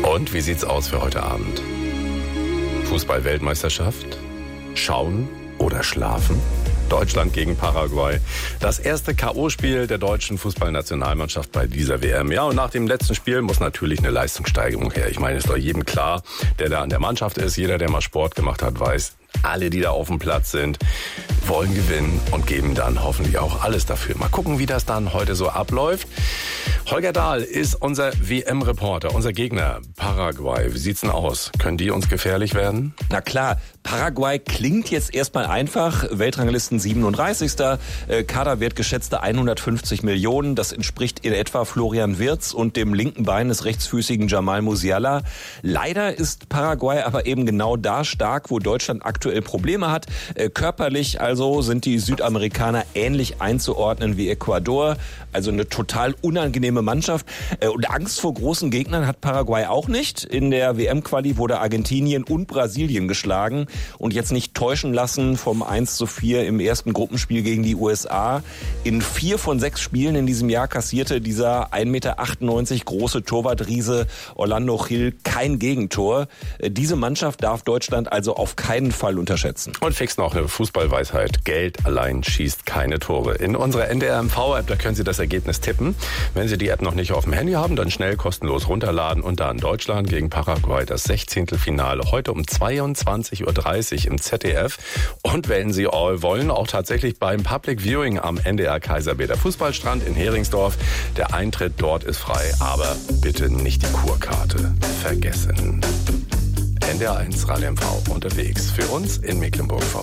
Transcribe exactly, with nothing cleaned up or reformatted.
Und wie sieht's aus für heute Abend? Fußball-Weltmeisterschaft? Schauen oder schlafen? Deutschland gegen Paraguay. Das erste K O-Spiel der deutschen Fußballnationalmannschaft bei dieser W M. Ja, und nach dem letzten Spiel muss natürlich eine Leistungssteigerung her. Ich meine, ist doch jedem klar, der da an der Mannschaft ist. Jeder, der mal Sport gemacht hat, weiß, alle, die da auf dem Platz sind, wollen gewinnen und geben dann hoffentlich auch alles dafür. Mal gucken, wie das dann heute so abläuft. Holger Dahl ist unser W M-Reporter, unser Gegner Paraguay. Wie sieht's denn aus? Können die uns gefährlich werden? Na klar, Paraguay klingt jetzt erstmal einfach. Weltranglisten siebenunddreißigster Kaderwert geschätzte hundertfünfzig Millionen. Das entspricht in etwa Florian Wirtz und dem linken Bein des rechtsfüßigen Jamal Musiala. Leider ist Paraguay aber eben genau da stark, wo Deutschland aktuell Probleme hat. Körperlich also sind die Südamerikaner ähnlich einzuordnen wie Ecuador. Also eine total unangenehme Mannschaft. Und Angst vor großen Gegnern hat Paraguay auch nicht. In der W M-Quali wurde Argentinien und Brasilien geschlagen. Und jetzt nicht täuschen lassen vom eins zu vier im ersten Gruppenspiel gegen die U S A. In vier von sechs Spielen in diesem Jahr kassierte dieser ein Meter achtundneunzig große Torwartriese Orlando Gil kein Gegentor. Diese Mannschaft darf Deutschland also auf keinen Fall unterschätzen. Und fix noch eine Fußballweisheit. Geld allein schießt keine Tore. In unserer N D R M V-App, da können Sie das Ergebnis tippen. Wenn Sie die App noch nicht auf dem Handy haben, dann schnell kostenlos runterladen und dann Deutschland gegen Paraguay, das Sechzehntelfinale. Heute um zweiundzwanzig Uhr dreißig im Z D F. Und wenn Sie wollen, auch tatsächlich beim Public Viewing am N D R Kaiserbeter Fußballstrand in Heringsdorf. Der Eintritt dort ist frei, aber bitte nicht die Kurkarte vergessen. N D R eins Radio M V unterwegs für uns in Mecklenburg-Vorpommern.